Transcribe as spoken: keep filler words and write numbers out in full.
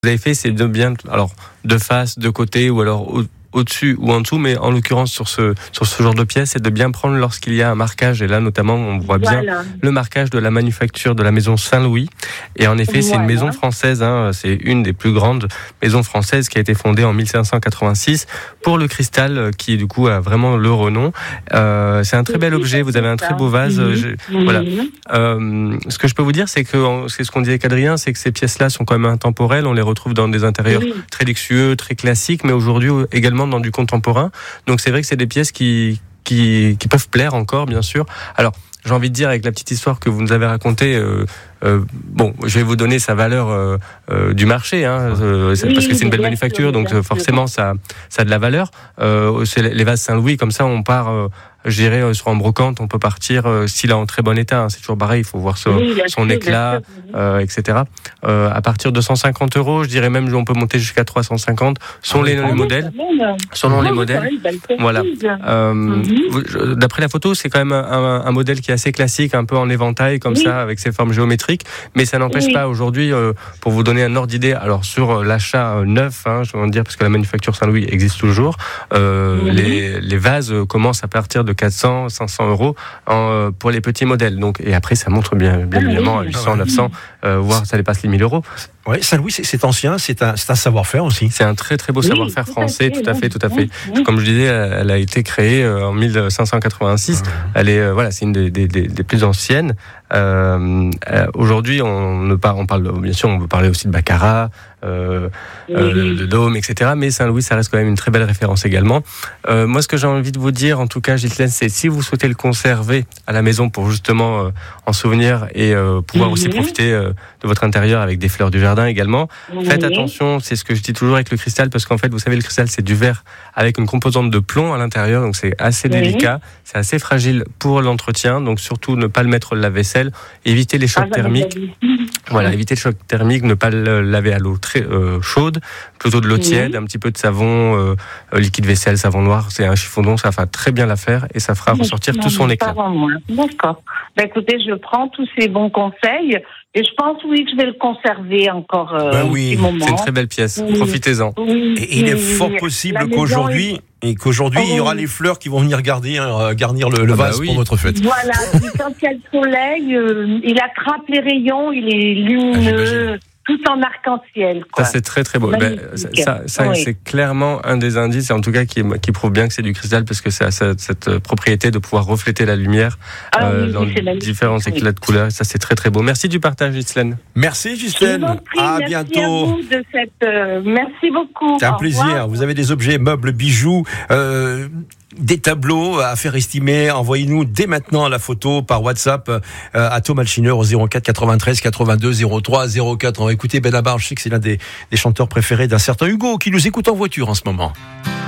Vous avez fait, c'est de bien, alors de face, de côté ou alors au, au-dessus ou en dessous, mais en l'occurrence sur ce sur ce genre de pièce, c'est de bien prendre lorsqu'il y a un marquage. Et là, notamment, on voit bien voilà. le marquage de la manufacture de la maison Saint-Louis. Et en effet, voilà. c'est une maison française. Hein, c'est une des plus grandes maisons françaises qui a été fondée en mille cinq cent quatre-vingt-six pour le cristal, qui du coup a vraiment le renom. Euh, c'est un très bel objet. Vous avez un très beau vase. Mmh. Je, mmh. Voilà. Euh, ce que je peux vous dire, c'est que c'est ce qu'on disait avec Adrien, c'est que ces pièces-là sont quand même intemporelles. On les retrouve dans des intérieurs oui. très luxueux, très classiques, mais aujourd'hui également dans du contemporain. Donc c'est vrai que c'est des pièces qui, qui, qui peuvent plaire encore, bien sûr. Alors, j'ai envie de dire, avec la petite histoire que vous nous avez racontée, euh, euh, bon, je vais vous donner sa valeur euh, euh, du marché, hein, euh, oui, parce que c'est une belle manufacture, sûr, donc forcément ça, ça a de la valeur. Euh, c'est les vases Saint-Louis, comme ça on part, euh, je dirais, sur en brocante, on peut partir, euh, s'il est en très bon état, hein, c'est toujours pareil, il faut voir son, oui, son sûr, éclat, euh, et cetera. Euh, à partir de cent cinquante euros, je dirais même, on peut monter jusqu'à trois cent cinquante, selon ah, les, les modèles. Selon ah, les modèles. Voilà. Euh, mm-hmm. D'après la photo, c'est quand même un, un, un modèle qui est assez classique, un peu en éventail, comme oui. ça, avec ses formes géométriques, mais ça n'empêche oui. pas aujourd'hui, euh, pour vous donner un ordre d'idée, alors sur euh, l'achat euh, neuf, hein, je veux dire, parce que la manufacture Saint-Louis existe toujours, euh, oui. les, les vases commencent à partir de quatre cents, cinq cents euros en, pour les petits modèles. Donc, et après, ça montre bien, bien évidemment à huit cents, neuf cents, euh, voire ça dépasse les mille euros. Oui, Saint-Louis, c'est, c'est ancien, c'est un, c'est un savoir-faire aussi. C'est un très très beau oui, savoir-faire tout français, fait, tout à fait, tout à fait. Oui. Comme je disais, elle a été créée en mille cinq cent quatre-vingt-six. Mmh. Elle est, euh, voilà, c'est une des, des, des plus anciennes. Euh, euh, aujourd'hui, on ne parle, on parle, bien sûr, on peut parler aussi de baccarat, euh, oui. euh, de dôme, et cetera. Mais Saint-Louis, ça reste quand même une très belle référence également. Euh, moi, ce que j'ai envie de vous dire, en tout cas, Ghislaine, c'est si vous souhaitez le conserver à la maison pour justement euh, en souvenir et euh, pouvoir mmh. aussi profiter euh, de votre intérieur avec des fleurs du jardin également. Oui. Faites attention, c'est ce que je dis toujours avec le cristal, parce qu'en fait, vous savez, le cristal, c'est du verre avec une composante de plomb à l'intérieur, donc c'est assez oui. délicat, c'est assez fragile pour l'entretien, donc surtout ne pas le mettre au lave-vaisselle, éviter les chocs ah, thermiques. Voilà, éviter le choc thermique, ne pas le laver à l'eau très euh, chaude, plutôt de l'eau tiède, oui. un petit peu de savon, euh, liquide vaisselle, savon noir, c'est un chiffon ça va très bien l'affaire et ça fera ressortir tout son éclat. D'accord. Ben, écoutez, je prends tous ces bons conseils. Et je pense, oui, que je vais le conserver encore euh, ben oui, un petit moment. C'est une très belle pièce, oui. profitez-en. Oui, et il est fort oui, possible qu'aujourd'hui, est... et qu'aujourd'hui, oh, il y aura les fleurs qui vont venir garder, euh, garnir le, le ah vase bah oui. pour votre fête. Voilà, quand il y a le soleil, euh, il attrape les rayons, il est lumineux. Ah, tout en arc-en-ciel, quoi. Ça, c'est très, très beau. Ben, ça, ça oui. c'est clairement un des indices, en tout cas, qui, qui prouve bien que c'est du cristal, parce que c'est à cette, cette propriété de pouvoir refléter la lumière ah, euh, oui, dans oui, différents éclats oui. de couleurs. Ça, c'est très, très beau. Merci du partage, Ghislaine. Merci, Ghislaine. À merci bientôt. À vous de cette, euh, merci beaucoup. C'est un Au plaisir. Revoir. Vous avez des objets, meubles, bijoux, euh, des tableaux à faire estimer, envoyez-nous dès maintenant la photo par WhatsApp euh, à Thomas Alchineur au zéro quatre quatre-vingt-treize quatre-vingt-deux zéro trois zéro quatre. On va écouter Benabar, je sais que c'est l'un des, des chanteurs préférés d'un certain Hugo qui nous écoute en voiture en ce moment.